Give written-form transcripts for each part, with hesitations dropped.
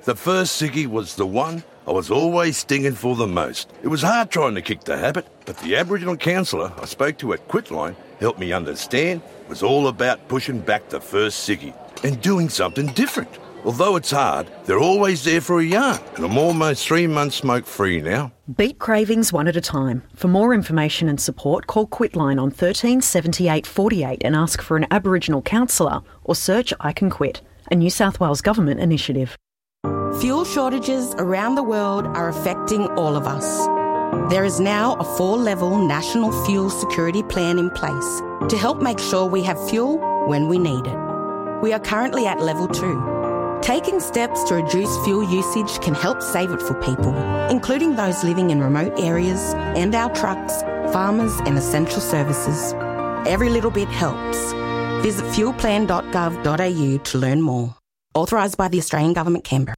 The first ciggy was the one I was always stinging for the most. It was hard trying to kick the habit, but the Aboriginal counsellor I spoke to at Quitline helped me understand it was all about pushing back the first ciggy and doing something different. Although it's hard, they're always there for a yarn, and I'm almost 3 months smoke-free now. Beat cravings one at a time. For more information and support, call Quitline on 13 78 48 and ask for an Aboriginal counsellor, or search I Can Quit, a New South Wales Government initiative. Fuel shortages around the world are affecting all of us. There is now a 4-level national fuel security plan in place to help make sure we have fuel when we need it. We are currently at level 2. Taking steps to reduce fuel usage can help save it for people, including those living in remote areas and our trucks, farmers and essential services. Every little bit helps. Visit fuelplan.gov.au to learn more. Authorised by the Australian Government, Canberra.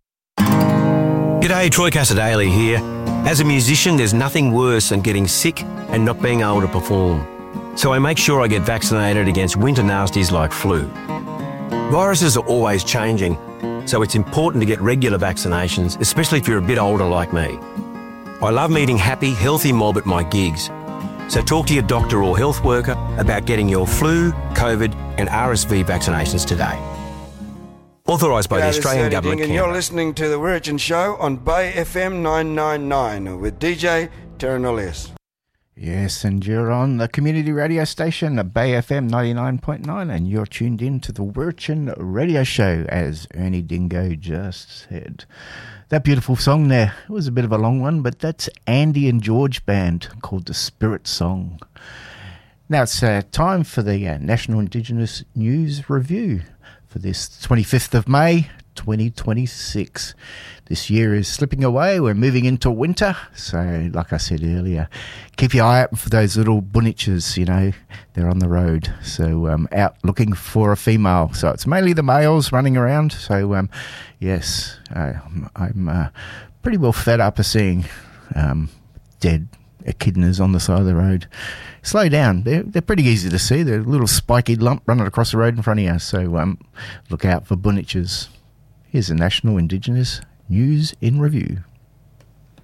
G'day, Troy Casadale here. As a musician, there's nothing worse than getting sick and not being able to perform. So I make sure I get vaccinated against winter nasties like flu. Viruses are always changing, so it's important to get regular vaccinations, especially if you're a bit older like me. I love meeting happy, healthy mob at my gigs. So talk to your doctor or health worker about getting your flu, COVID and RSV vaccinations today. Authorised by the Australian Government, and you're listening to The Wirrigin Show on Bay FM 999 with DJ Terranolius. Yes, and you're on the community radio station, Bay FM 99.9, and you're tuned in to the Wirrigin Radio Show, as Ernie Dingo just said. That beautiful song there, it was a bit of a long one, but that's Andy and George Band called The Spirit Song. Now it's time for the National Indigenous News Review for this 25th of May 2026. This year is slipping away. We're moving into winter. So, like I said earlier, keep your eye out for those little bunniches, they're on the road. So, out looking for a female. So, it's mainly the males running around. So, yes, I'm pretty well fed up of seeing dead echidnas on the side of the road. Slow down. They're pretty easy to see. They're a little spiky lump running across the road in front of you. So, look out for bunniches. Here's the National Indigenous News in Review.